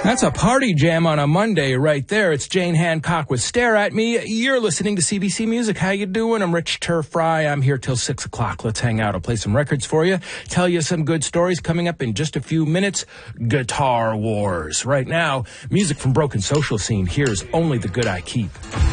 That's a party jam on a Monday right there. It's Jane Hancock with Stare at Me. You're listening to CBC Music. How you doing? I'm Rich Turfry. I'm here till 6 o'clock. Let's hang out. I'll play some records for you, tell you some good stories. Coming up in just a few minutes, Guitar Wars. Right now, music from Broken Social Scene. Here's Only the Good I Keep.